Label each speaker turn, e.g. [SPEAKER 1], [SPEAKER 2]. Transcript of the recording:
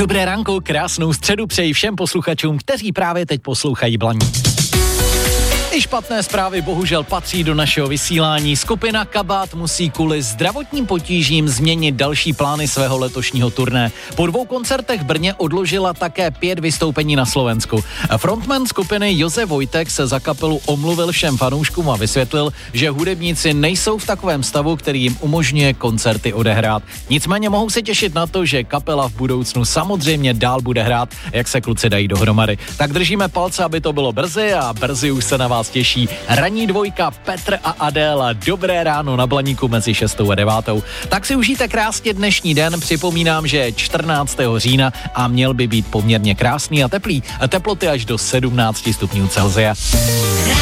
[SPEAKER 1] Dobré ránko, krásnou středu přeji všem posluchačům, kteří právě teď poslouchají Blaní. I špatné zprávy bohužel patří do našeho vysílání. Skupina Kabát musí kvůli zdravotním potížím změnit další plány svého letošního turné. Po 2 koncertech v Brně odložila také 5 vystoupení na Slovensku. Frontman skupiny Josef Vojtek se za kapelu omluvil všem fanouškům a vysvětlil, že hudebníci nejsou v takovém stavu, který jim umožňuje koncerty odehrát. Nicméně mohou se těšit na to, že kapela v budoucnu samozřejmě dál bude hrát, jak se kluci dají dohromady. Tak držíme palce, aby to bylo brzy a brzy už se na vás těší ranní dvojka Petr a Adéla. Dobré ráno na Blaníku mezi 6 a 9. Tak si užijte krásně dnešní den. Připomínám, že je 14. října a měl by být poměrně krásný a teplý. Teploty až do 17 stupňů Celsia.